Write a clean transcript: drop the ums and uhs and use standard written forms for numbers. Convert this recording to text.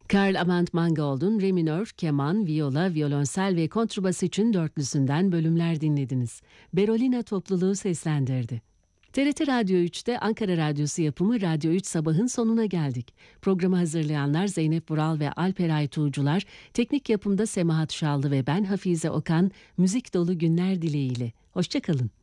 Karl Amand Mangold'un re minör, keman, viyola, violonsel ve kontrbas için dörtlüsünden bölümler dinlediniz. Berolina topluluğu seslendirdi. TRT Radyo 3'te Ankara Radyosu yapımı Radyo 3 Sabah'ın sonuna geldik. Programı hazırlayanlar Zeynep Vural ve Alper Aytuğcular, teknik yapımda Semahat Şallı ve ben Hafize Okan, müzik dolu günler dileğiyle. Hoşça kalın.